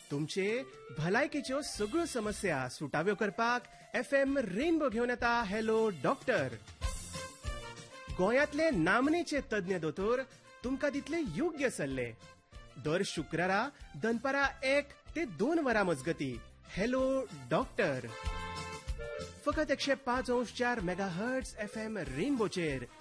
तुमचे भलायकेच्यो सगळ्यो समस्या सुटाव्यो करपाक FM रेनबो घेवन येता हॅलो डॉक्टर. गोंयांतले नामनेचे तज्ञ दोतोर तुमकां दितले योग्य सल्ले. दर शुक्रारा दनपारा 1 ते 2 वरां मजगती हॅलो डॉक्टर. फकत 105.4 मेगाहर्ट्ज FM रेनबोचेर